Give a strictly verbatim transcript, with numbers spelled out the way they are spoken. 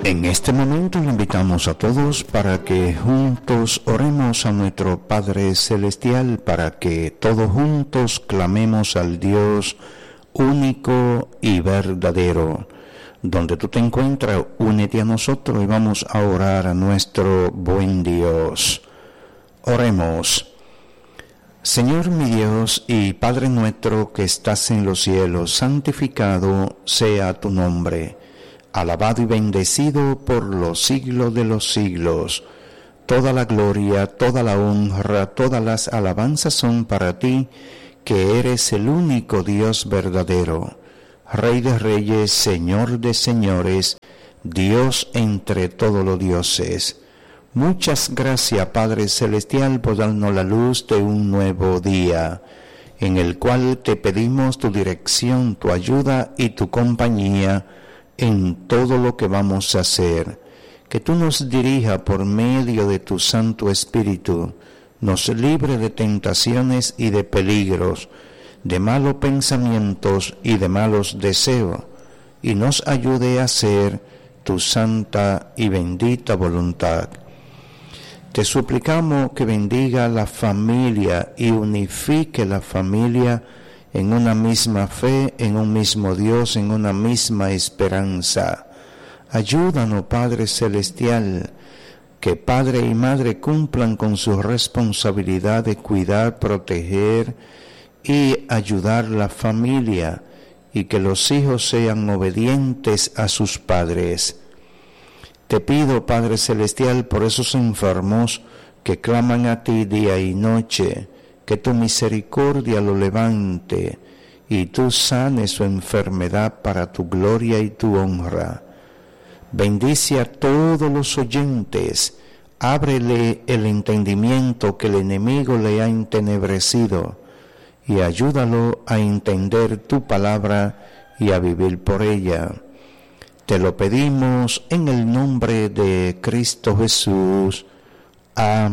En este momento le invitamos a todos para que juntos oremos a nuestro Padre Celestial, para que todos juntos clamemos al Dios único y verdadero. Donde tú te encuentras, únete a nosotros y vamos a orar a nuestro buen Dios. Oremos. Señor mi Dios y Padre nuestro que estás en los cielos, santificado sea tu nombre. Alabado y bendecido por los siglos de los siglos. Toda la gloria, toda la honra, todas las alabanzas son para ti, que eres el único Dios verdadero, Rey de reyes, Señor de señores, Dios entre todos los dioses. Muchas gracias, Padre Celestial, por darnos la luz de un nuevo día, en el cual te pedimos tu dirección, tu ayuda y tu compañía en todo lo que vamos a hacer. Que tú nos dirijas por medio de tu Santo Espíritu, nos libre de tentaciones y de peligros, de malos pensamientos y de malos deseos, y nos ayude a hacer tu santa y bendita voluntad. Te suplicamos que bendiga la familia y unifique la familia en una misma fe, en un mismo Dios, en una misma esperanza. Ayúdanos, Padre Celestial, que padre y madre cumplan con su responsabilidad de cuidar, proteger y ayudar la familia, y que los hijos sean obedientes a sus padres. Te pido, Padre Celestial, por esos enfermos que claman a ti día y noche, que tu misericordia lo levante y tú sanes su enfermedad para tu gloria y tu honra. Bendice a todos los oyentes, ábrele el entendimiento que el enemigo le ha entenebrecido y ayúdalo a entender tu palabra y a vivir por ella. Te lo pedimos en el nombre de Cristo Jesús. Amén.